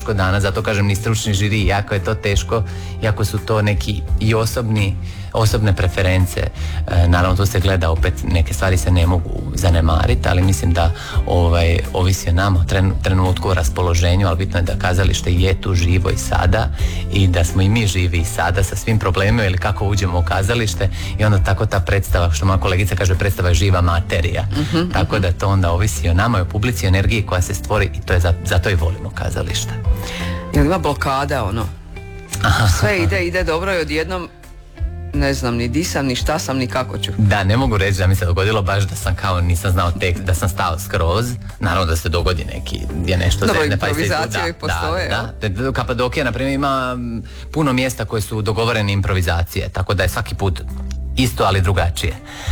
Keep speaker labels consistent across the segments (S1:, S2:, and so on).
S1: teško danas, zato kažem ni stručni žiri, jako je to teško, jako su to neki i osobne preference. Naravno tu se gleda opet, neke stvari se ne mogu zanemariti, ali mislim da ovisi o nama, trenutku, o raspoloženju, ali bitno je da kazalište je tu živo i sada i da smo i mi živi i sada sa svim problemima ili kako uđemo u kazalište i onda tako ta predstava, što moja kolegica kaže, predstava je živa materija. Tako da to onda ovisi o nama i o publici, o energiji koja se stvori i to je zato i volimo kazalište.
S2: Jel ima blokada ono? Sve ide dobro i odjednom ne znam ni di sam, ni šta sam, ni kako ću.
S1: Da, ne mogu reći da mi se dogodilo baš da sam kao nisam znao tekst, da sam stao skroz. Naravno da se dogodi neki, gdje nešto
S2: dobro,
S1: zezne,
S2: improvizacije uvijek postoje.
S1: Da. Kapadokija, na primjer, ima puno mjesta koje su dogovorene improvizacije, tako da je svaki put isto, ali drugačije.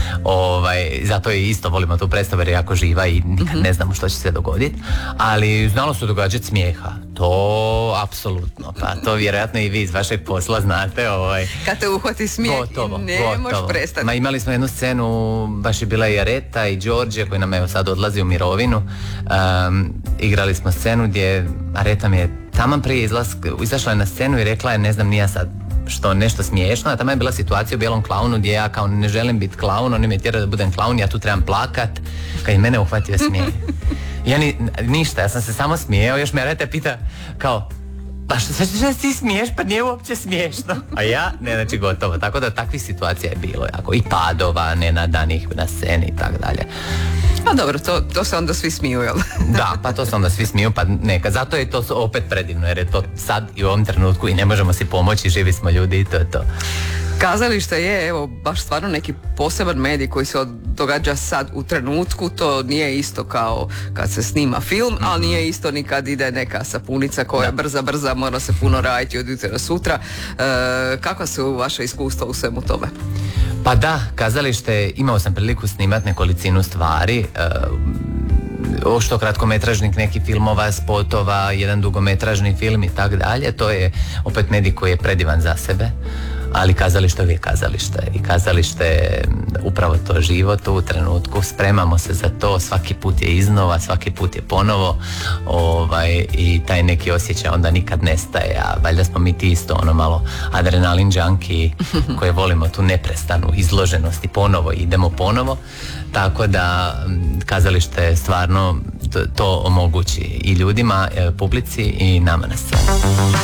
S1: Zato i isto volimo tu predstavu jer je jako živa i nikad ne znamo što će se dogoditi. Ali znalo se događati smijeha. To apsolutno. Pa to vjerojatno i vi iz vašeg posla znate.
S2: Kad te uhvati smijeh gotovo. Možeš prestati.
S1: Ma imali smo jednu scenu, baš je bila i Areta i Đorđe koji nam je sad odlazi u mirovinu. Igrali smo scenu gdje Areta mi je taman prije izašla je na scenu i rekla je, ne znam ni ja sad što nešto smiješno, a tamo je bila situacija u Bijelom klaunu gdje ja kao ne želim biti klaun, oni me tjeraju da budem klaun, ja tu trebam plakat, kad je mene uhvatio smijeh. Ja ništa, ja sam se samo smijeo, još me Areta pita kao, pa što ti smiješ, pa nije uopće smiješno. A ja, ne, znači gotovo, tako da takvih situacija je bilo jako, i padova nenadanih na sceni i tako dalje.
S2: Pa dobro, to se onda svi smiju, jel?
S1: Da, pa to se onda svi smiju, pa neka, zato je to opet predivno, jer je to sad i u ovom trenutku i ne možemo si pomoći, živi smo ljudi i to je to.
S2: Kazalište je, evo, baš stvarno neki poseban medij koji se događa sad u trenutku, to nije isto kao kad se snima film, ali nije isto ni kad ide neka sapunica koja je brza, mora se puno raditi od jutra do sutra. Kakva su vaše iskustva u svemu tome?
S1: Pa da, kazalište, imao sam priliku snimati nekolicinu stvari, što kratkometražnih nekih filmova, spotova, jedan dugometražni film i tak dalje. To je opet medij koji je predivan za sebe, ali kazalište je kazalište i kazalište je upravo to život u trenutku, spremamo se za to, svaki put je iznova, svaki put je ponovo i taj neki osjećaj onda nikad nestaje, a valjda smo mi ti isto malo adrenalin junkie koje volimo tu neprestanu izloženost i ponovo idemo ponovo, tako da kazalište stvarno to omogući i ljudima, publici i nama na sceni.